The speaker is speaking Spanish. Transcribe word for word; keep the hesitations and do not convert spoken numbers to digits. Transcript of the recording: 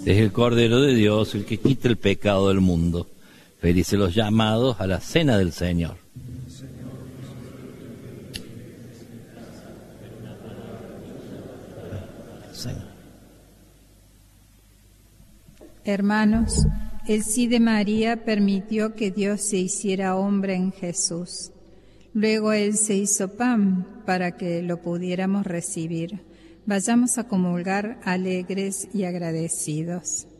Es el Cordero de Dios el que quita el pecado del mundo. Felices los llamados a la cena del Señor. Señor. Hermanos, el sí de María permitió que Dios se hiciera hombre en Jesús. Luego Él se hizo pan para que lo pudiéramos recibir. Vayamos a comulgar alegres y agradecidos.